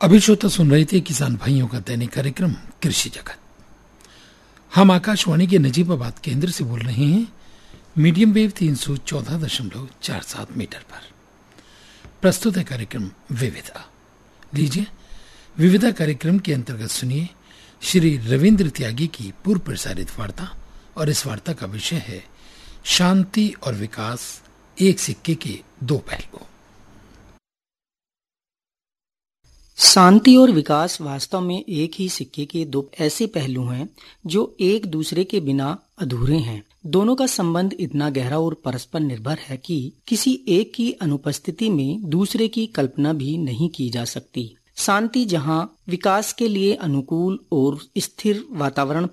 अभी श्रोता सुन रहे थे किसान भाइयों का दैनिक कार्यक्रम कृषि जगत। हम आकाशवाणी के नजीबाबाद केंद्र से बोल रहे हैं मीडियम वेव 314.47 मीटर पर। प्रस्तुत है कार्यक्रम विविधा। लीजिए विविधा कार्यक्रम के अंतर्गत सुनिए श्री रविंद्र त्यागी की पूर्व प्रसारित वार्ता, और इस वार्ता का विषय है शांति और विकास, एक सिक्के के दो पहलू। शांति और विकास वास्तव में एक ही सिक्के के दो ऐसे पहलू हैं जो एक दूसरे के बिना अधूरे हैं। दोनों का संबंध इतना गहरा और परस्पर निर्भर है कि किसी एक की अनुपस्थिति में दूसरे की कल्पना भी नहीं की जा सकती। शांति जहां विकास के लिए अनुकूल और स्थिर वातावरण